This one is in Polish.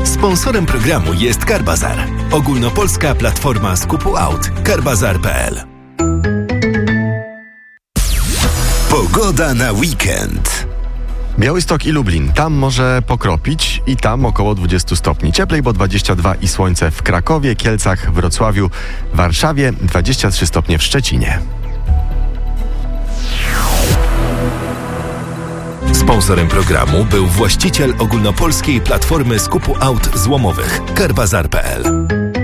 Sponsorem programu jest Carbazar, ogólnopolska platforma skupu aut. Carbazar.pl. Pogoda na weekend. Białystok i Lublin. Tam może pokropić i tam około 20 stopni. Cieplej, bo 22 i słońce w Krakowie, Kielcach, Wrocławiu, Warszawie, 23 stopnie w Szczecinie. Sponsorem programu był właściciel ogólnopolskiej platformy skupu aut złomowych Carbazar.pl.